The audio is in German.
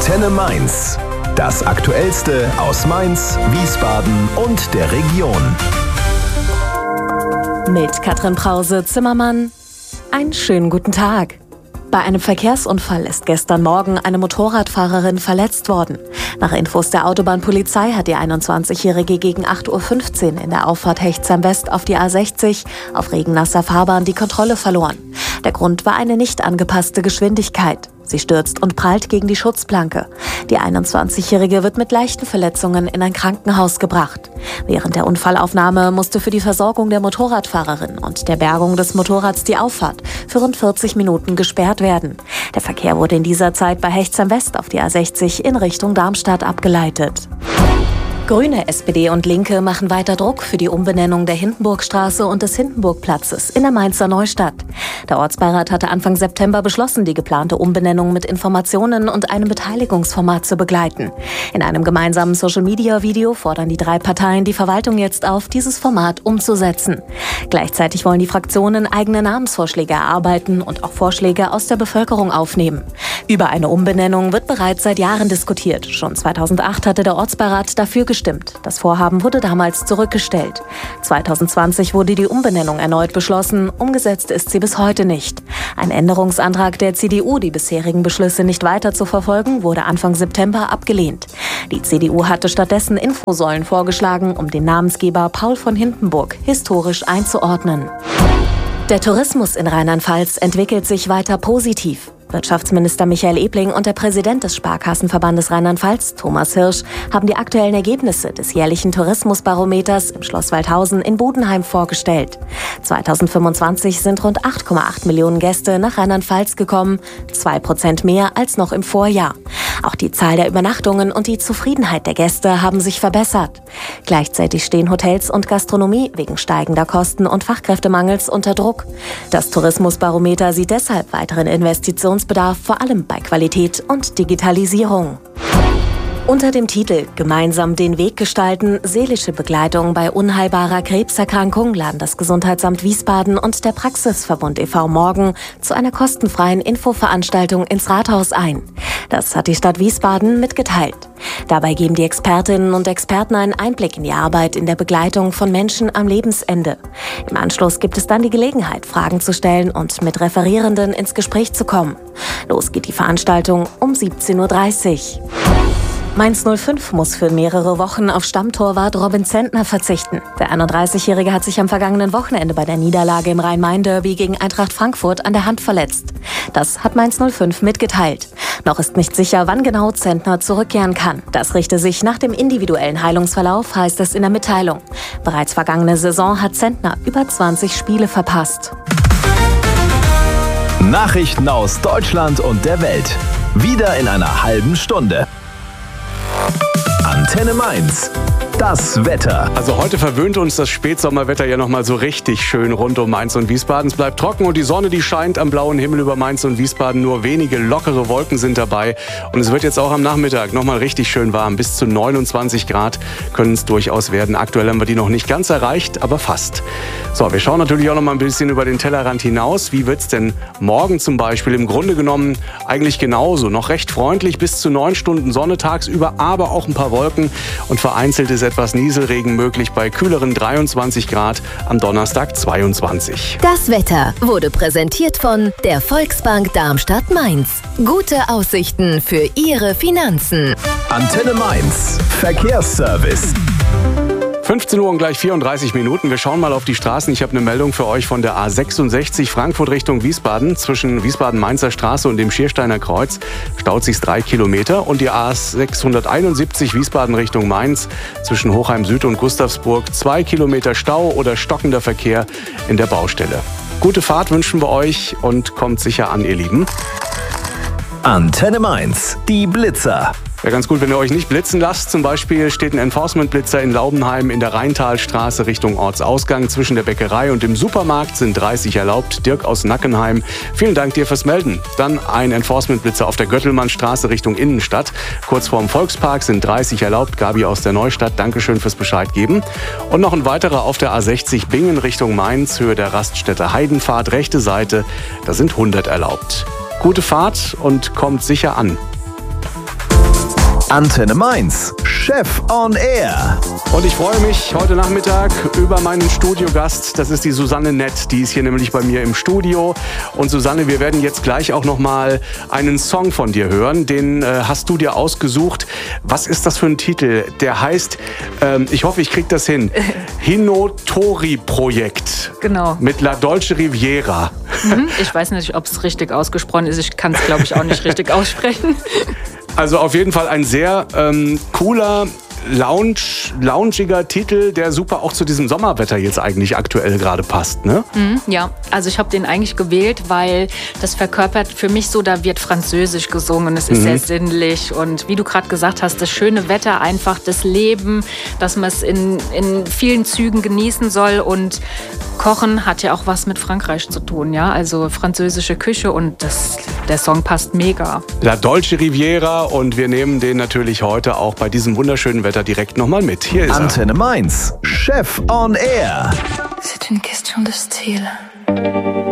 Antenne Mainz. Das Aktuellste aus Mainz, Wiesbaden und der Region. Mit Katrin Brause-Zimmermann. Einen schönen guten Tag. Bei einem Verkehrsunfall ist gestern Morgen eine Motorradfahrerin verletzt worden. Nach Infos der Autobahnpolizei hat die 21-Jährige gegen 8:15 Uhr in der Auffahrt Hechtsheim West auf die A60 auf regennasser Fahrbahn die Kontrolle verloren. Der Grund war eine nicht angepasste Geschwindigkeit. Sie stürzt und prallt gegen die Schutzplanke. Die 21-Jährige wird mit leichten Verletzungen in ein Krankenhaus gebracht. Während der Unfallaufnahme musste für die Versorgung der Motorradfahrerin und der Bergung des Motorrads die Auffahrt für rund 40 Minuten gesperrt werden. Der Verkehr wurde in dieser Zeit bei Hechtsheim West auf die A60 in Richtung Darmstadt abgeleitet. Grüne, SPD und Linke machen weiter Druck für die Umbenennung der Hindenburgstraße und des Hindenburgplatzes in der Mainzer Neustadt. Der Ortsbeirat hatte Anfang September beschlossen, die geplante Umbenennung mit Informationen und einem Beteiligungsformat zu begleiten. In einem gemeinsamen Social-Media-Video fordern die drei Parteien die Verwaltung jetzt auf, dieses Format umzusetzen. Gleichzeitig wollen die Fraktionen eigene Namensvorschläge erarbeiten und auch Vorschläge aus der Bevölkerung aufnehmen. Über eine Umbenennung wird bereits seit Jahren diskutiert. Schon 2008 hatte der Ortsbeirat dafür gestimmt. Das Vorhaben wurde damals zurückgestellt. 2020 wurde die Umbenennung erneut beschlossen. Umgesetzt ist sie bis heute nicht. Ein Änderungsantrag der CDU, die bisherigen Beschlüsse nicht weiter zu verfolgen, wurde Anfang September abgelehnt. Die CDU hatte stattdessen Infosäulen vorgeschlagen, um den Namensgeber Paul von Hindenburg historisch einzuordnen. Der Tourismus in Rheinland-Pfalz entwickelt sich weiter positiv. Wirtschaftsminister Michael Ebling und der Präsident des Sparkassenverbandes Rheinland-Pfalz, Thomas Hirsch, haben die aktuellen Ergebnisse des jährlichen Tourismusbarometers im Schloss Waldhausen in Budenheim vorgestellt. 2025 sind rund 8,8 Millionen Gäste nach Rheinland-Pfalz gekommen, 2% mehr als noch im Vorjahr. Auch die Zahl der Übernachtungen und die Zufriedenheit der Gäste haben sich verbessert. Gleichzeitig stehen Hotels und Gastronomie wegen steigender Kosten und Fachkräftemangels unter Druck. Das Tourismusbarometer sieht deshalb weiteren Investitionsbedarf vor allem bei Qualität und Digitalisierung. Unter dem Titel »Gemeinsam den Weg gestalten – Seelische Begleitung bei unheilbarer Krebserkrankung« laden das Gesundheitsamt Wiesbaden und der Praxisverbund e.V. morgen zu einer kostenfreien Infoveranstaltung ins Rathaus ein. Das hat die Stadt Wiesbaden mitgeteilt. Dabei geben die Expertinnen und Experten einen Einblick in die Arbeit in der Begleitung von Menschen am Lebensende. Im Anschluss gibt es dann die Gelegenheit, Fragen zu stellen und mit Referierenden ins Gespräch zu kommen. Los geht die Veranstaltung um 17:30 Uhr. Mainz 05 muss für mehrere Wochen auf Stammtorwart Robin Zentner verzichten. Der 31-Jährige hat sich am vergangenen Wochenende bei der Niederlage im Rhein-Main-Derby gegen Eintracht Frankfurt an der Hand verletzt. Das hat Mainz 05 mitgeteilt. Noch ist nicht sicher, wann genau Zentner zurückkehren kann. Das richte sich nach dem individuellen Heilungsverlauf, heißt es in der Mitteilung. Bereits vergangene Saison hat Zentner über 20 Spiele verpasst. Nachrichten aus Deutschland und der Welt. Wieder in einer halben Stunde. Antenne Mainz. Das Wetter. Also heute verwöhnt uns das Spätsommerwetter ja nochmal so richtig schön rund um Mainz und Wiesbaden. Es bleibt trocken und die Sonne, die scheint am blauen Himmel über Mainz und Wiesbaden. Nur wenige lockere Wolken sind dabei. Und es wird jetzt auch am Nachmittag nochmal richtig schön warm. Bis zu 29 Grad können es durchaus werden. Aktuell haben wir die noch nicht ganz erreicht, aber fast. So, wir schauen natürlich auch noch mal ein bisschen über den Tellerrand hinaus. Wie wird es denn morgen zum Beispiel? Im Grunde genommen eigentlich genauso. Noch recht freundlich, bis zu 9 Stunden Sonne tagsüber, aber auch ein paar Wolken. Und vereinzelt ist etwas Nieselregen möglich bei kühleren 23 Grad, am Donnerstag 22. Das Wetter wurde präsentiert von der Volksbank Darmstadt-Mainz. Gute Aussichten für Ihre Finanzen. Antenne Mainz. Verkehrsservice. 15 Uhr und gleich 34 Minuten. Wir schauen mal auf die Straßen. Ich habe eine Meldung für euch von der A66 Frankfurt Richtung Wiesbaden. Zwischen Wiesbaden-Mainzer Straße und dem Schiersteiner Kreuz staut sich 3 Kilometer. Und die A671 Wiesbaden Richtung Mainz zwischen Hochheim Süd und Gustavsburg 2 Kilometer Stau oder stockender Verkehr in der Baustelle. Gute Fahrt wünschen wir euch und kommt sicher an, ihr Lieben. Antenne Mainz. Die Blitzer. Wäre ganz gut, wenn ihr euch nicht blitzen lasst. Zum Beispiel steht ein Enforcement-Blitzer in Laubenheim in der Rheintalstraße Richtung Ortsausgang. Zwischen der Bäckerei und dem Supermarkt sind 30 erlaubt. Dirk aus Nackenheim, vielen Dank dir fürs Melden. Dann ein Enforcement-Blitzer auf der Göttelmannstraße Richtung Innenstadt. Kurz vorm Volkspark sind 30 erlaubt. Gabi aus der Neustadt, Dankeschön fürs Bescheid geben. Und noch ein weiterer auf der A60 Bingen Richtung Mainz, Höhe der Raststätte Heidenfahrt, rechte Seite. Da sind 100 erlaubt. Gute Fahrt und kommt sicher an. Antenne Mainz, Chef on Air. Und ich freue mich heute Nachmittag über meinen Studiogast. Das ist die Susanne Nett. Die ist hier nämlich bei mir im Studio. Und Susanne, wir werden jetzt gleich auch nochmal einen Song von dir hören. Den hast du dir ausgesucht. Was ist das für ein Titel? Der heißt, ich hoffe, ich kriege das hin, Hinotori-Projekt. Genau. Mit La Dolce Riviera. Ich weiß nicht, ob es richtig ausgesprochen ist. Ich kann es, glaube ich, auch nicht richtig aussprechen. Also auf jeden Fall ein sehr cooler, loungiger Titel, der super auch zu diesem Sommerwetter jetzt eigentlich aktuell gerade passt, ne? Ja, also ich habe den eigentlich gewählt, weil das verkörpert für mich so, da wird Französisch gesungen. Es ist sehr sinnlich und wie du gerade gesagt hast, das schöne Wetter, einfach das Leben, dass man es in vielen Zügen genießen soll und Kochen hat ja auch was mit Frankreich zu tun, ja, also französische Küche und der Song passt mega. La Dolce Riviera und wir nehmen den natürlich heute auch bei diesem wunderschönen Wetter direkt nochmal mit. Hier ist Antenne Mainz, Chef on Air. C'est une question de style.